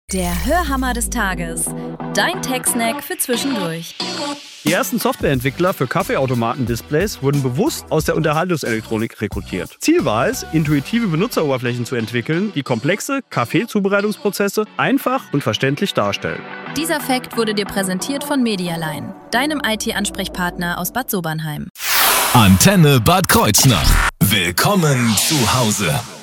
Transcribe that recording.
Der Hörhammer des Tages. Dein Tech-Snack für zwischendurch. Die ersten Softwareentwickler für Kaffeeautomaten-Displays wurden bewusst aus der Unterhaltungselektronik rekrutiert. Ziel war es, intuitive Benutzeroberflächen zu entwickeln, die komplexe Kaffeezubereitungsprozesse einfach und verständlich darstellen. Dieser Fact wurde dir präsentiert von Medialine, deinem IT-Ansprechpartner aus Bad Sobernheim. Antenne Bad Kreuznach. Willkommen zu Hause.